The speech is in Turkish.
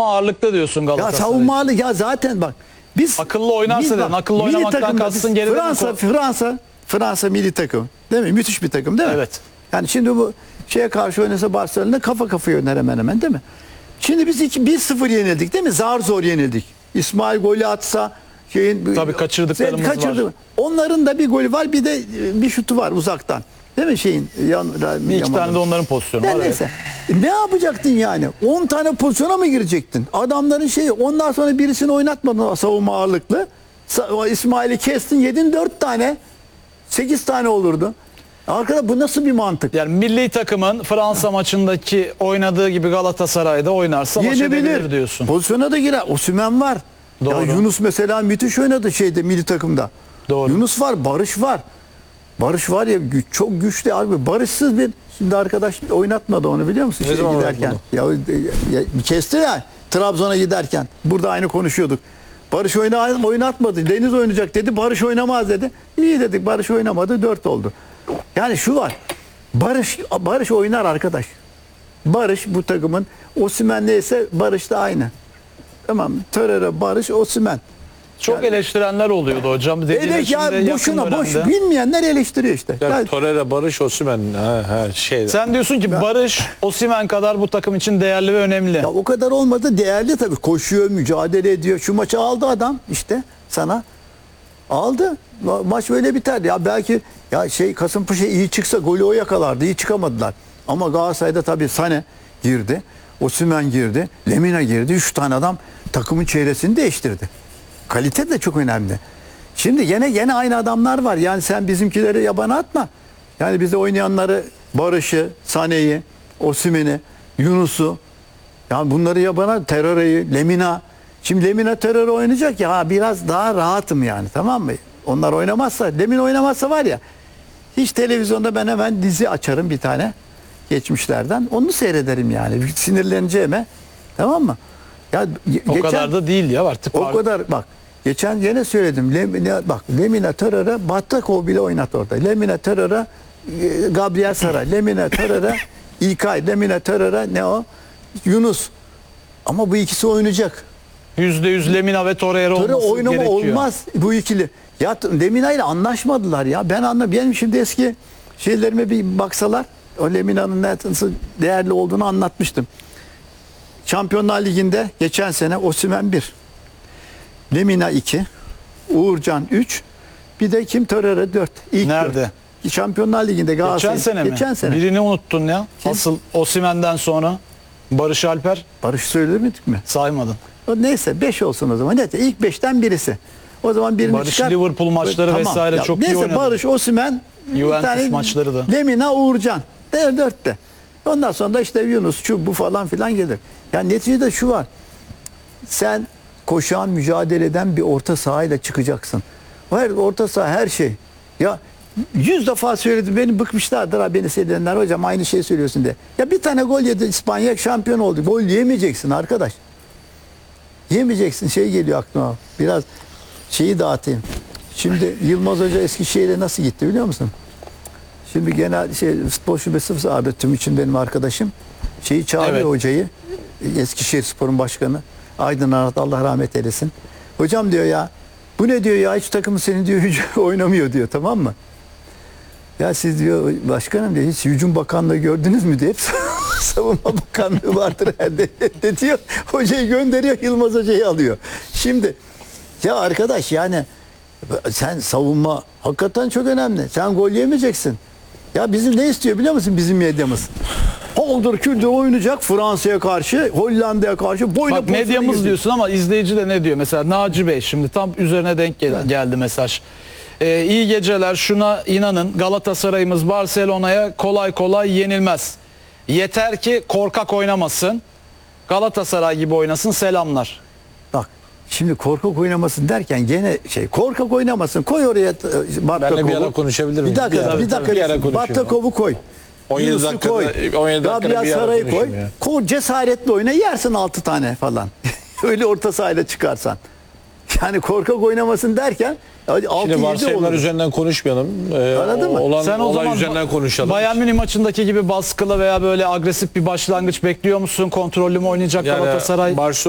savunma ağırlıklı diyorsun Ya Galatasaray. savunma ağırlık ya zaten bak. Biz Akıllı oynarsa dedin. Akıllı milli oynamaktan takımda kastın biz geride Fransa milli takım. Değil mi? Müthiş bir takım değil mi? Evet. Yani şimdi bu şeye karşı oynasa Barcelona kafa kafaya oynar hemen hemen değil mi? Şimdi biz 1-0 yenildik değil mi? Zar zor yenildik. İsmail golü atsa Tabii kaçırdıklarımız var. Onların da bir golü var, bir de bir şutu var uzaktan. Değil mi şeyin? Bir iki tane de onların pozisyonu var. Neyse. Ne yapacaktın yani? 10 tane pozisyona mı girecektin? Adamların şeyi, ondan sonra birisini oynatmadın savunma ağırlıklı. İsmail'i kestin, yedin 4 tane. 8 tane olurdu. Arkadaşlar bu nasıl bir mantık? Yani milli takımın Fransa maçındaki oynadığı gibi Galatasaray'da oynarsa maç edebilir diyorsun. Pozisyona da girer. Osimhen var. Doğru. Ya Yunus mesela müthiş oynadı şeyde milli takımda. Doğru. Yunus var, Barış var. Barış var ya çok güçlü abi. Barışsız bir şimdi arkadaş oynatmadı onu biliyor musun? Ne zaman Giderken. Ya kesti ya Trabzon'a giderken. Burada aynı konuşuyorduk. Barış oynatmadı. Deniz oynayacak dedi. Barış oynamaz dedi. İyi dedik. Barış oynamadı. 4 oldu. Yani şu var. Barış oynar arkadaş. Barış bu takımın Osimhen neyse Barış da aynı. Tamam. Torreira, Barış, Osimhen. Çok eleştirenler oluyordu hocam. Boş bilmeyenler eleştiriyor işte. Yani Torreira, Barış, Osimhen şey. Sen diyorsun ki Barış Osimhen kadar bu takım için değerli ve önemli. Ya o kadar olmadı, değerli tabii. Koşuyor, mücadele ediyor. Şu maçı aldı adam işte sana. Aldı. Maç böyle biterdi. Ya belki ya Kasımpaşa iyi çıksa golü o yakalardı. İyi çıkamadılar. Ama Galatasaray'da tabii Sane girdi. Osimhen girdi. Lemina girdi. 3 tane adam takımın çevresini değiştirdi. Kalite de çok önemli. Şimdi yine aynı adamlar var. Yani sen bizimkileri yabana atma. Yani bize oynayanları Barış'ı, Sane'yi, Osimhen'i, Yunus'u, yani bunları yabana, Torreira'yı, Lemina. Şimdi Lemina Torreira oynayacak ya biraz daha rahatım yani, tamam mı? Onlar oynamazsa, Lemina oynamazsa var ya, hiç televizyonda ben hemen dizi açarım bir tane geçmişlerden. Onu seyrederim yani. Sinirleneceğime. Tamam mı? Ya o kadar da değil ya artık. O kadar bak. Geçen yine söyledim. Lemina Torreira, Battakov bile oynat orada. Lemina Torreira, Gabriel Sara, Lemina Torreira, İlkay, Lemina Torreira, ne o? Yunus. Ama bu ikisi oynayacak. %100 Lemina ve Torreira olması gerekiyor. Olmaz bu ikili. Ya Lemina ile anlaşmadılar ya. Benim şimdi eski şeylerime bir baksalar, o Lemina'nın nasıl değerli olduğunu anlatmıştım. Şampiyonlar Ligi'nde geçen sene Osimhen 1, Lemina 2, Uğurcan 3, bir de Torreira 4. Nerede? 4. Şampiyonlar Ligi'nde Galatasaray. Geçen sene mi? Geçen sene. Birini unuttun ya. Kim? Asıl Osimhen'den sonra Barış Alper Barış söylemedik mi? saymadın. Neyse 5 olsun o zaman. Neyse ilk 5'ten birisi. O zaman birini Barış çıkar. Liverpool maçları vesaire Ya, çok iyi neyse, oynadı. Barış, Osimhen, Juventus maçları da. Lemina, Uğurcan. 4'te. Ondan sonra da işte Yunus, şu bu falan filan gelir. Yani neticede şu var. Sen koşan, mücadele eden bir orta sahayla çıkacaksın. Orta saha her şey. Ya 100 defa söyledim, beni bıkmışlardır ha, beni seyredenler, hocam aynı şeyi söylüyorsun diye. Ya bir tane gol yedi, İspanya şampiyon oldu. Gol yemeyeceksin arkadaş. Yemeyeceksin, geliyor aklıma. Biraz şeyi dağıtayım. Şimdi Yılmaz Hoca Eskişehir'e nasıl gitti biliyor musun? Şimdi genel futbol şubesi vardı, tüm için benim arkadaşım. Çağırıyor Evet. hocayı. Eskişehir Spor'un başkanı. Aydın Arat, Allah rahmet eylesin. Hocam diyor ya, bu ne diyor ya, hiç takımı senin diyor oynamıyor diyor, tamam mı? Ya siz diyor başkanım diyor, hiç hücum bakanlığı gördünüz mü diye, hep savunma bakanlığı vardır herhalde diyor. Hocayı gönderiyor, Yılmaz Hoca'yı alıyor. Şimdi ya arkadaş, yani sen savunma hakikaten çok önemli. Sen gol yemeyeceksin. Ya bizim ne istiyor biliyor musun bizim medyamız? Holdur küldür oynayacak Fransa'ya karşı, Hollanda'ya karşı. Bak medyamız diyorsun ama izleyici de ne diyor? Mesela Naci Bey şimdi tam üzerine denk geldi mesaj. İyi geceler, şuna inanın, Galatasaray'ımız Barcelona'ya kolay kolay yenilmez. Yeter ki korkak oynamasın. Galatasaray gibi oynasın, selamlar. Bak şimdi korkak oynamasın derken gene korkak oynamasın. Koy oraya Battakov'u. Ben de bir ara konuşabilir miyim? Bir dakika. Battakov'u koy. 17 Yunus'u dakikada, koy. 17 dakikada Gabriel bir ara Saray'ı koy. konuşayım ya. Koy, cesaretli oyna, yersin 6 tane falan. Öyle orta sahayla çıkarsan. Yani korkak oynamasın derken 6-7 Şimdi Barcelona olur. üzerinden konuşmayalım. Anladın mı? Sen o olay zaman üzerinden konuşalım. Bayern Münih maçındaki gibi baskılı veya böyle agresif bir başlangıç bekliyor musun? Kontrollü mü oynayacak Yani Galatasaray?